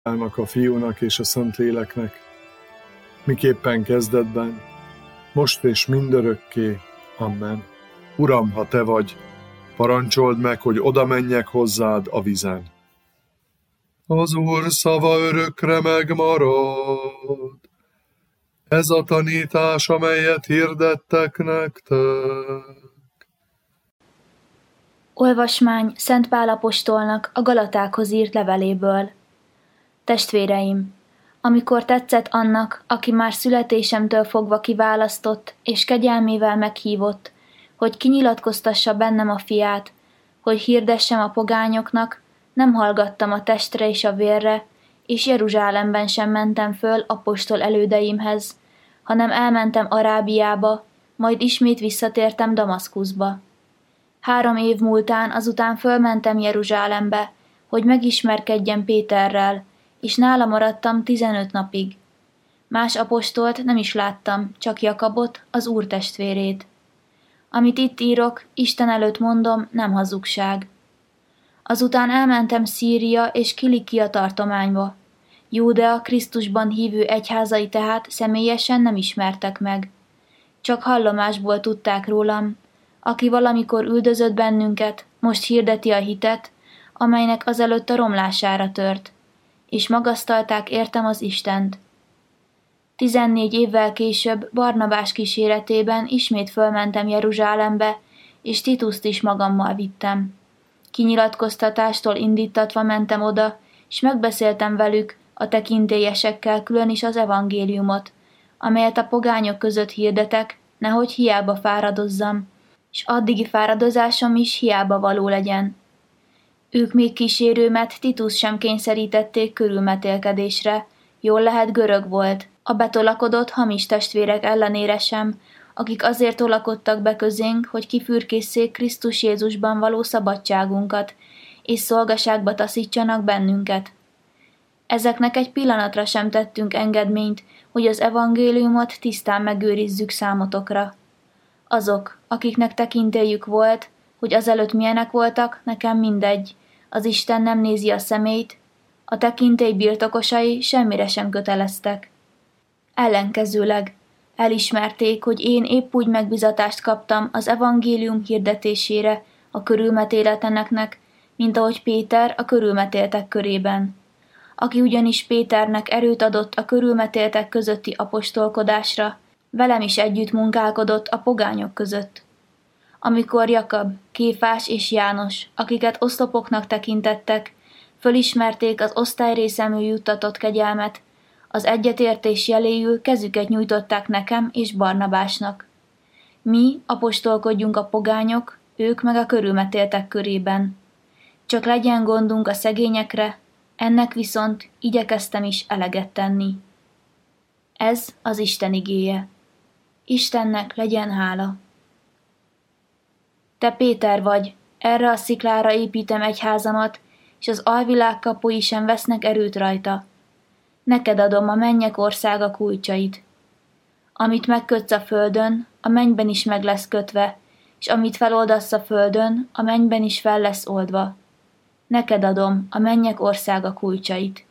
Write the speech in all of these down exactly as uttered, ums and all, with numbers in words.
a Fiúnak és a Szentléleknek, miképpen kezdetben, most és mindörökké. Amen. Uram, ha te vagy, parancsold meg, hogy oda menjek hozzád a vizen. Az Úr szava örökre megmarad. Ez a tanítás, amelyet hirdettek nektek. Olvasmány Szent Pál apostolnak a Galatákhoz írt leveléből. Testvéreim, amikor tetszett annak, aki már születésemtől fogva kiválasztott és kegyelmével meghívott, hogy kinyilatkoztassa bennem a fiát, hogy hirdessem a pogányoknak, nem hallgattam a testre és a vérre, és Jeruzsálemben sem mentem föl apostol elődeimhez, hanem elmentem Arábiába, majd ismét visszatértem Damaszkuszba. Három év múltán azután fölmentem Jeruzsálembe, hogy megismerkedjem Péterrel, és nála maradtam tizenöt napig. Más apostolt nem is láttam, csak Jakabot, az Úr testvérét. Amit itt írok, Isten előtt mondom, nem hazugság. Azután elmentem Szíria és Kilikia tartományba. Júdea Krisztusban hívő egyházai tehát személyesen nem ismertek meg. Csak hallomásból tudták rólam, aki valamikor üldözött bennünket, most hirdeti a hitet, amelynek azelőtt a romlására tört, és magasztalták értem az Istent. Tizennégy évvel később Barnabás kíséretében ismét fölmentem Jeruzsálembe, és Tituszt is magammal vittem. Kinyilatkoztatástól indítatva mentem oda, és megbeszéltem velük, a tekintélyesekkel külön is az evangéliumot, amelyet a pogányok között hirdetek, nehogy hiába fáradozzam, és addigi fáradozásom is hiába való legyen. Ők még kísérőmet, Titus sem kényszerítették körülmetélkedésre, jól lehet görög volt, a betolakodott hamis testvérek ellenére sem, akik azért tolakodtak be közénk, hogy kifürkésszék Krisztus Jézusban való szabadságunkat, és szolgaságba taszítsanak bennünket. Ezeknek egy pillanatra sem tettünk engedményt, hogy az evangéliumot tisztán megőrizzük számotokra. Azok, akiknek tekintélyük volt, hogy azelőtt milyenek voltak, nekem mindegy, az Isten nem nézi a szemét, a tekintély birtokosai semmire sem köteleztek. Ellenkezőleg elismerték, hogy én épp úgy megbizatást kaptam az evangélium hirdetésére a körülmetéleteneknek, mint ahogy Péter a körülmetéltek körében, aki ugyanis Péternek erőt adott a körülmetéltek közötti apostolkodásra, velem is együtt munkálkodott a pogányok között. Amikor Jakab, Kéfás és János, akiket oszlopoknak tekintettek, fölismerték az osztályrészemű juttatott kegyelmet, az egyetértés jeléül kezüket nyújtották nekem és Barnabásnak. Mi apostolkodjunk a pogányok, ők meg a körülmetéltek körében. Csak legyen gondunk a szegényekre, ennek viszont igyekeztem is eleget tenni. Ez az Isten igéje. Istennek legyen hála. Te Péter vagy, erre a sziklára építem egyházamat, és az alvilág kapui sem vesznek erőt rajta. Neked adom a mennyek országa kulcsait. Amit megkötsz a földön, a mennyben is meg lesz kötve, és amit feloldasz a földön, a mennyben is fel lesz oldva. Neked adom a mennyek országa kulcsait.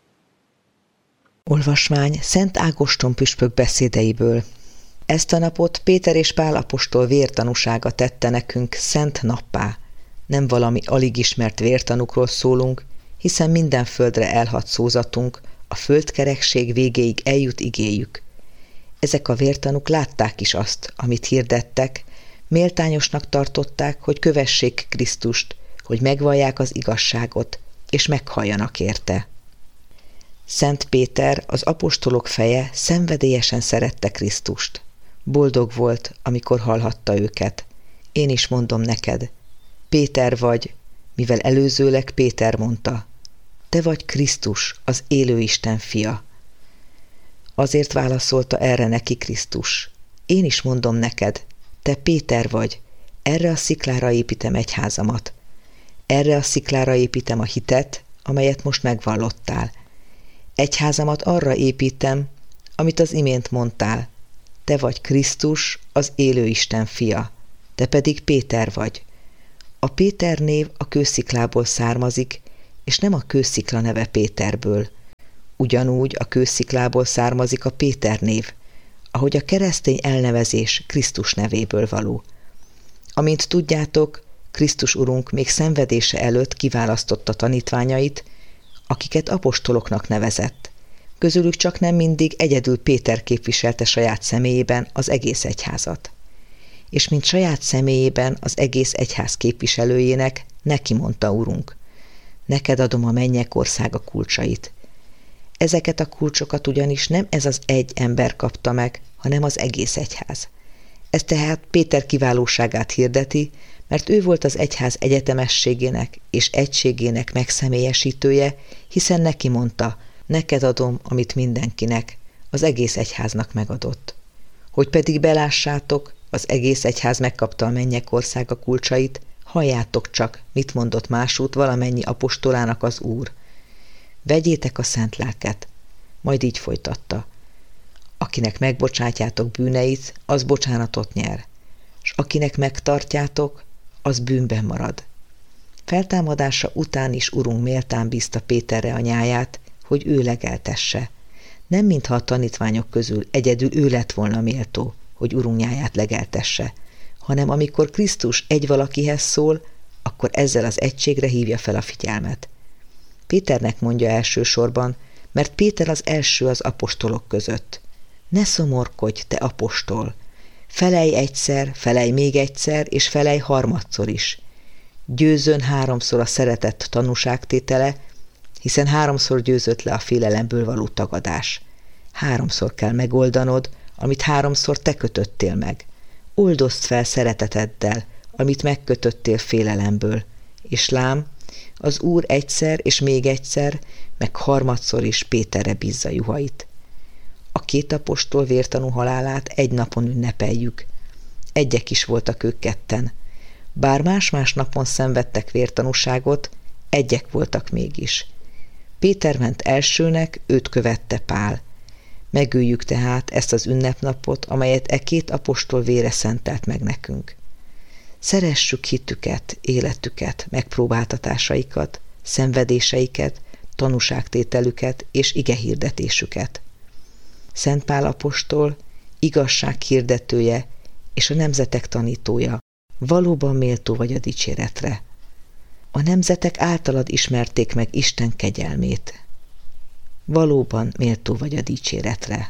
Olvasmány Szent Ágoston püspök beszédeiből. Ezt a napot Péter és Pál apostol vértanúsága tette nekünk szent nappá. Nem valami alig ismert vértanúkról szólunk, hiszen minden földre elhat szózatunk, a földkerekség végéig eljut igéjük. Ezek a vértanúk látták is azt, amit hirdettek, méltányosnak tartották, hogy kövessék Krisztust, hogy megvallják az igazságot, és meghalljanak érte. Szent Péter, az apostolok feje, szenvedélyesen szerette Krisztust. Boldog volt, amikor hallhatta őket. Én is mondom neked, Péter vagy, mivel előzőleg Péter mondta, te vagy Krisztus, az élő Isten fia. Azért válaszolta erre neki Krisztus. Én is mondom neked, te Péter vagy, erre a sziklára építem egyházamat. Erre a sziklára építem a hitet, amelyet most megvallottál. Egyházamat arra építem, amit az imént mondtál. Te vagy Krisztus, az élő Isten fia, te pedig Péter vagy. A Péter név a kősziklából származik, és nem a kőszikla neve Péterből, Ugyanúgy a kősziklából származik a Péter név, ahogy a keresztény elnevezés Krisztus nevéből való. Amint tudjátok, Krisztus Urunk még szenvedése előtt kiválasztotta tanítványait, akiket apostoloknak nevezett. Közülük csak nem mindig egyedül Péter képviselte saját személyében az egész egyházat. És mint saját személyében az egész egyház képviselőjének neki mondta Urunk: neked adom a mennyek országa kulcsait. Ezeket a kulcsokat ugyanis nem ez az egy ember kapta meg, hanem az egész egyház. Ez tehát Péter kiválóságát hirdeti, mert ő volt az egyház egyetemességének és egységének megszemélyesítője, hiszen neki mondta: neked adom, amit mindenkinek, az egész egyháznak megadott. Hogy pedig belássátok, az egész egyház megkapta a mennyek országa kulcsait, halljátok csak, mit mondott másút valamennyi apostolának az Úr. Vegyétek a szent lelket. Majd így folytatta: akinek megbocsátjátok bűneit, az bocsánatot nyer, s akinek megtartjátok, az bűnben marad. Feltámadása után is Urunk méltán bízta Péterre a nyáját, hogy ő legeltesse. Nem mintha a tanítványok közül egyedül ő lett volna méltó, hogy Urunk nyáját legeltesse, hanem amikor Krisztus egy valakihez szól, akkor ezzel az egységre hívja fel a figyelmet. Péternek mondja elsősorban, mert Péter az első az apostolok között. Ne szomorkodj, te apostol! Felej egyszer, felej még egyszer, és felej harmadszor is. Győzön háromszor a szeretet tanúságtétele, hiszen háromszor győzött le a félelemből való tagadás. Háromszor kell megoldanod, amit háromszor te kötöttél meg. Oldozd fel szereteteddel, amit megkötöttél félelemből, és lám, az Úr egyszer és még egyszer, meg harmadszor is Péterre bízza juhait. A két apostol vértanú halálát egy napon ünnepeljük. Egyek is voltak ők ketten. Bár más-más napon szenvedtek vértanúságot, egyek voltak mégis. Péter ment elsőnek, őt követte Pál. Megöljük tehát ezt az ünnepnapot, amelyet e két apostol vére szentelt meg nekünk. Szeressük hitüket, életüket, megpróbáltatásaikat, szenvedéseiket, tanúságtételüket és igehirdetésüket. Szent Pál apostol, igazság hirdetője és a nemzetek tanítója, valóban méltó vagy a dicséretre. A nemzetek általad ismerték meg Isten kegyelmét. Valóban méltó vagy a dicséretre.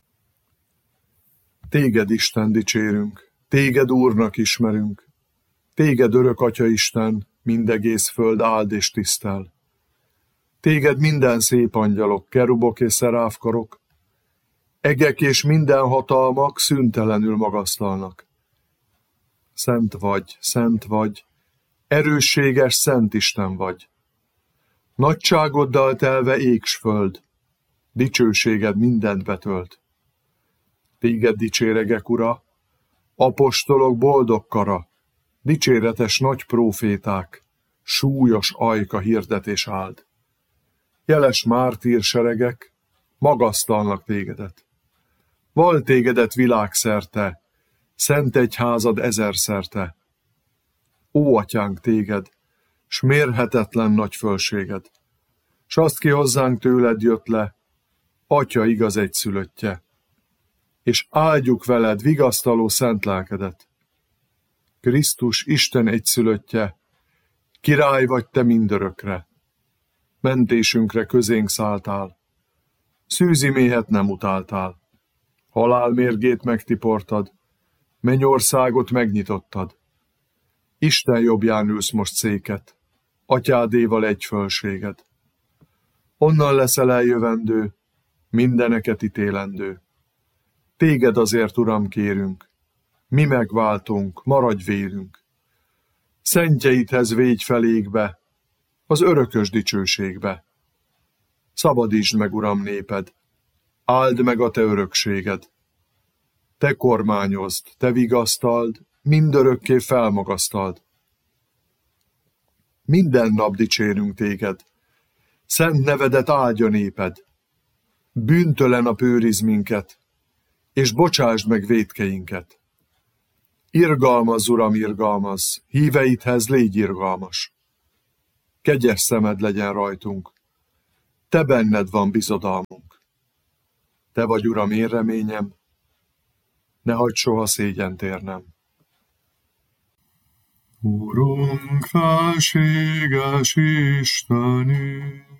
Téged, Isten, dicsérünk, téged Úrnak ismerünk. Téged, örök Atya Isten, mindegész föld áld és tisztel. Téged minden szép angyalok, kerubok és szeráfkarok, egek és minden hatalmak szüntelenül magasztalnak. Szent vagy, szent vagy, erősséges Szent Isten vagy. Nagyságoddal telve ég s föld, dicsőséged mindent betölt. Téged dicséregek, Ura, apostolok boldog kara, dicséretes nagy próféták, súlyos ajka hirdetés áld. Jeles mártír seregek magasztalnak tégedet. Val tégedet világszerte, szent egyházad ezerszerte. Ó, atyánk, téged, s mérhetetlen nagy fölséged, s azt ki hozzánk tőled jött le, Atya igaz egyszülöttje, és áldjuk veled vigasztaló szent lelkedet. Krisztus Isten egyszülöttje, király vagy te mindörökre, mentésünkre közénk szálltál, szűzi méhet nem utáltál, halál mérgét megtiportad, mennyországot megnyitottad. Isten jobbján ülsz most széket, atyádéval egy fölséged. Onnan leszel eljövendő, mindeneket ítélendő. Téged azért, Uram, kérünk, mi megváltunk, maradj vélünk. Szentjeidhez végy felégbe, az örökös dicsőségbe. Szabadítsd meg, Uram, néped, áld meg a te örökséged. Te kormányozd, te vigasztald, mindörökké felmagasztald. Minden nap dicsérünk téged, szent nevedet áldja néped. Bűntől nap őrizd minket, és bocsásd meg vétkeinket. Irgalmazz, Uram, irgalmazz, híveidhez légy irgalmas. Kegyes szemed legyen rajtunk, te benned van bizodalmunk. Te vagy, Uram, én reményem, ne hagyd soha szégyent érnem. Urunk, felséges Istenünk,